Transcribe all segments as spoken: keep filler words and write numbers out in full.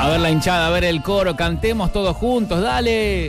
A ver la hinchada, a ver el coro, cantemos todos juntos, dale.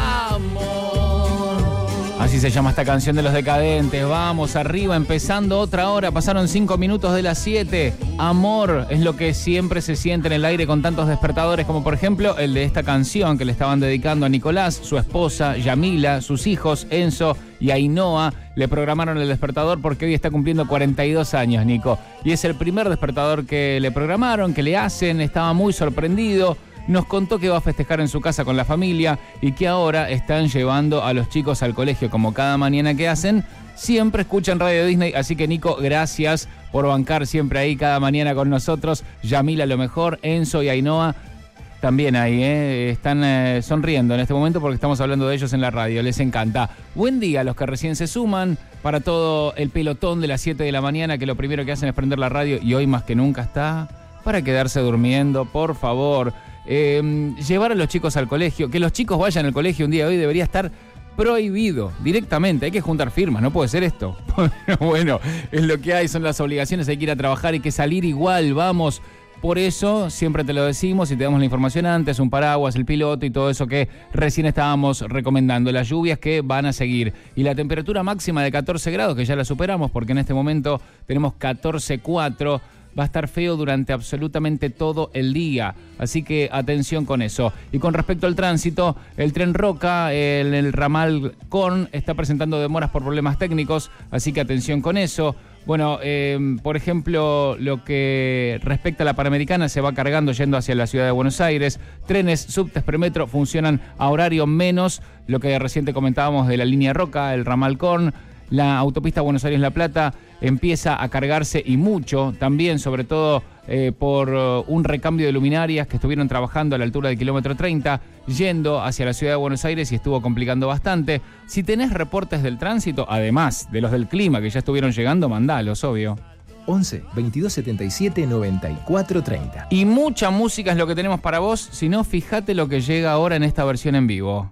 Amor. Así se llama esta canción de Los Decadentes. Vamos arriba, empezando otra hora. Pasaron cinco minutos de las siete. Amor es lo que siempre se siente en el aire con tantos despertadores, como por ejemplo el de esta canción que le estaban dedicando a Nicolás, su esposa, Yamila, sus hijos, Enzo y Ainhoa. Le programaron el despertador porque hoy está cumpliendo cuarenta y dos años, Nico. Y es el primer despertador que le programaron, que le hacen. Estaba muy sorprendido. Nos contó que va a festejar en su casa con la familia y que ahora están llevando a los chicos al colegio como cada mañana que hacen. Siempre escuchan Radio Disney, así que Nico, gracias por bancar siempre ahí cada mañana con nosotros. Yamila lo mejor, Enzo y Ainhoa también ahí, ¿eh? Están eh, sonriendo en este momento porque estamos hablando de ellos en la radio, les encanta. Buen día a los que recién se suman, para todo el pelotón de las siete de la mañana que lo primero que hacen es prender la radio y hoy más que nunca está para quedarse durmiendo, por favor. Eh, llevar a los chicos al colegio, que los chicos vayan al colegio un día de hoy debería estar prohibido directamente, hay que juntar firmas, no puede ser esto. Bueno, es lo que hay, son las obligaciones, hay que ir a trabajar, hay que salir igual, vamos. Por eso siempre te lo decimos y te damos la información antes, un paraguas, el piloto y todo eso que recién estábamos recomendando. Las lluvias que van a seguir y la temperatura máxima de catorce grados, que ya la superamos porque en este momento tenemos catorce coma cuatro. Va a estar feo durante absolutamente todo el día, así que atención con eso. Y con respecto al tránsito, el tren Roca, el, el ramal Korn, está presentando demoras por problemas técnicos, así que atención con eso. Bueno, eh, por ejemplo, lo que respecta a la Panamericana, se va cargando yendo hacia la ciudad de Buenos Aires. Trenes, subtes, premetro funcionan a horario menos, lo que recién te comentábamos de la línea Roca, el ramal Korn. La autopista Buenos Aires-La Plata empieza a cargarse y mucho, también sobre todo eh, por uh, un recambio de luminarias que estuvieron trabajando a la altura del kilómetro treinta, yendo hacia la ciudad de Buenos Aires y estuvo complicando bastante. Si tenés reportes del tránsito, además de los del clima que ya estuvieron llegando, mandalos, obvio. once, veintidós setenta y siete, noventa y cuatro treinta. Y mucha música es lo que tenemos para vos, si no, fíjate lo que llega ahora en esta versión en vivo.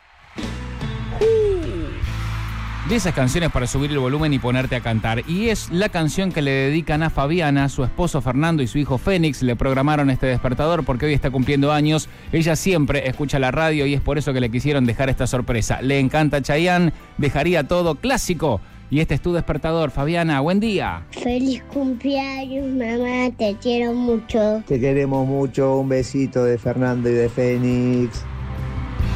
De esas canciones para subir el volumen y ponerte a cantar. Y es la canción que le dedican a Fabiana, su esposo Fernando y su hijo Fénix. Le programaron este despertador porque hoy está cumpliendo años. Ella siempre escucha la radio y es por eso que le quisieron dejar esta sorpresa. Le encanta Chayanne, dejaría todo clásico. Y este es tu despertador, Fabiana. Buen día. Feliz cumpleaños, mamá. Te quiero mucho. Te queremos mucho. Un besito de Fernando y de Fénix.